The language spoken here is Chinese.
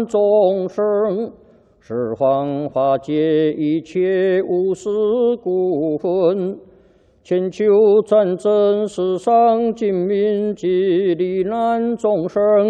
难众生，十方化解一切无始故分。千秋战争，世上尽民及罹难众生。